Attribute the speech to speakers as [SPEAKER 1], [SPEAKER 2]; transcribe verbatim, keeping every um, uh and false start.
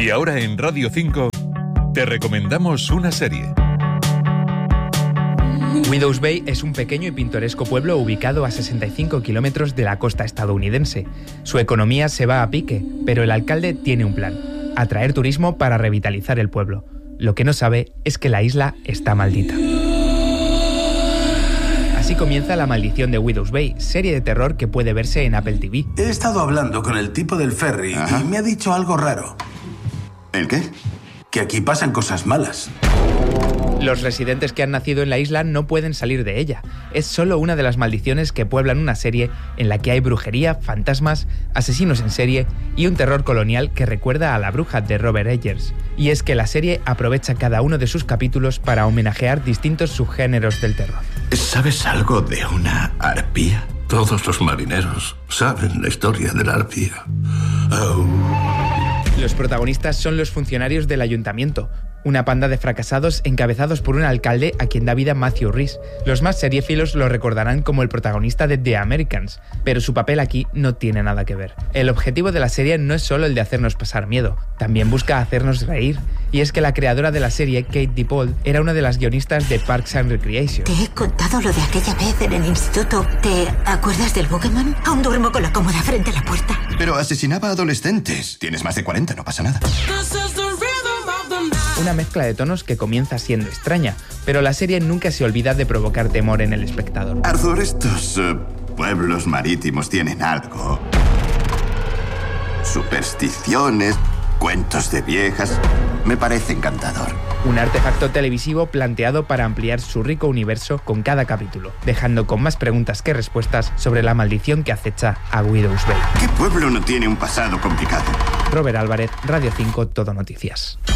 [SPEAKER 1] Y ahora en Radio cinco te recomendamos una serie.
[SPEAKER 2] Widows Bay es un pequeño y pintoresco pueblo ubicado a sesenta y cinco kilómetros de la costa estadounidense. Su economía se va a pique, pero el alcalde tiene un plan: atraer turismo para revitalizar el pueblo. Lo que no sabe es que la isla está maldita. Así comienza La maldición de Widows Bay, serie de terror que puede verse en Apple T V.
[SPEAKER 3] He estado hablando con el tipo del ferry. Ajá. Y me ha dicho algo raro.
[SPEAKER 4] ¿El qué?
[SPEAKER 3] Que aquí pasan cosas malas.
[SPEAKER 2] Los residentes que han nacido en la isla no pueden salir de ella. Es solo una de las maldiciones que pueblan una serie en la que hay brujería, fantasmas, asesinos en serie y un terror colonial que recuerda a La bruja de Robert Eggers. Y es que la serie aprovecha cada uno de sus capítulos para homenajear distintos subgéneros del terror.
[SPEAKER 4] ¿Sabes algo de una arpía?
[SPEAKER 5] Todos los marineros saben la historia de la arpía. Oh.
[SPEAKER 2] Los protagonistas son los funcionarios del ayuntamiento, una panda de fracasados encabezados por un alcalde a quien da vida Matthew Rhys. Los más seriéfilos lo recordarán como el protagonista de The Americans, pero su papel aquí no tiene nada que ver. El objetivo de la serie no es solo el de hacernos pasar miedo, también busca hacernos reír. Y es que la creadora de la serie, Kate DiPaul, era una de las guionistas de Parks and Recreation.
[SPEAKER 6] Te he contado lo de aquella vez en el instituto. ¿Te acuerdas del Boogeyman? Aún duermo con la cómoda frente a la puerta.
[SPEAKER 4] Pero asesinaba a adolescentes. Tienes más de cuarenta, no pasa nada.
[SPEAKER 2] Una mezcla de tonos que comienza siendo extraña, pero la serie nunca se olvida de provocar temor en el espectador.
[SPEAKER 4] Arthur, estos uh, pueblos marítimos tienen algo. Supersticiones, cuentos de viejas. Me parece encantador.
[SPEAKER 2] Un artefacto televisivo planteado para ampliar su rico universo con cada capítulo, dejando con más preguntas que respuestas sobre la maldición que acecha a Widows Bay.
[SPEAKER 4] ¿Qué pueblo no tiene un pasado complicado?
[SPEAKER 2] Robert Álvarez, Radio cinco, Todo Noticias.